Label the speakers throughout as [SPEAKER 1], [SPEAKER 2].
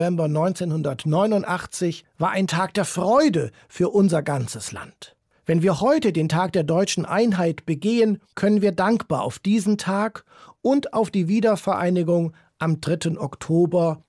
[SPEAKER 1] November 1989 war ein Tag der Freude für unser ganzes Land. Wenn wir heute den Tag der deutschen Einheit begehen, können wir dankbar auf diesen Tag und auf die Wiedervereinigung am 3. Oktober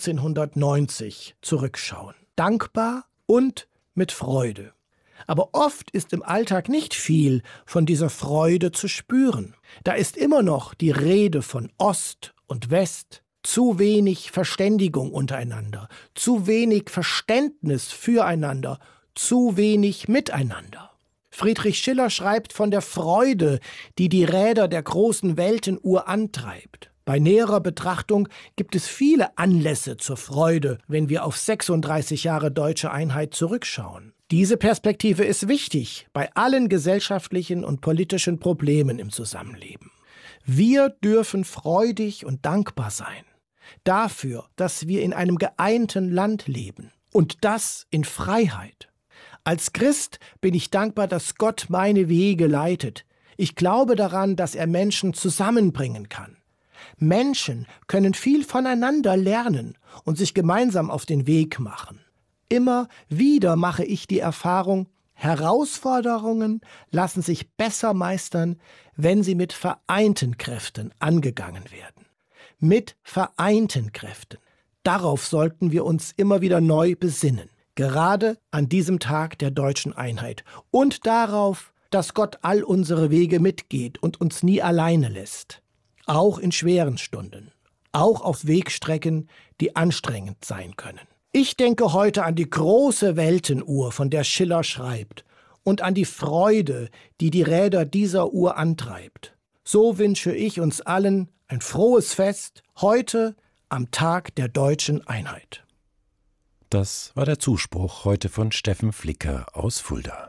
[SPEAKER 1] 1990 zurückschauen. Dankbar und mit Freude. Aber oft ist im Alltag nicht viel von dieser Freude zu spüren. Da ist immer noch die Rede von Ost und West, zu wenig Verständigung untereinander, zu wenig Verständnis füreinander, zu wenig miteinander. Friedrich Schiller schreibt von der Freude, die die Räder der großen Weltenuhr antreibt. Bei näherer Betrachtung gibt es viele Anlässe zur Freude, wenn wir auf 36 Jahre deutsche Einheit zurückschauen. Diese Perspektive ist wichtig bei allen gesellschaftlichen und politischen Problemen im Zusammenleben. Wir dürfen freudig und dankbar sein dafür, dass wir in einem geeinten Land leben und das in Freiheit. Als Christ bin ich dankbar, dass Gott meine Wege leitet. Ich glaube daran, dass er Menschen zusammenbringen kann. Menschen können viel voneinander lernen und sich gemeinsam auf den Weg machen. Immer wieder mache ich die Erfahrung, Herausforderungen lassen sich besser meistern, wenn sie mit vereinten Kräften angegangen werden. Mit vereinten Kräften. Darauf sollten wir uns immer wieder neu besinnen. Gerade an diesem Tag der deutschen Einheit. Und darauf, dass Gott all unsere Wege mitgeht und uns nie alleine lässt. Auch in schweren Stunden. Auch auf Wegstrecken, die anstrengend sein können. Ich denke heute an die große Weltenuhr, von der Schiller schreibt, und an die Freude, die die Räder dieser Uhr antreibt. So wünsche ich uns allen ein frohes Fest, heute am Tag der deutschen Einheit.
[SPEAKER 2] Das war der Zuspruch heute von Steffen Flicker aus Fulda.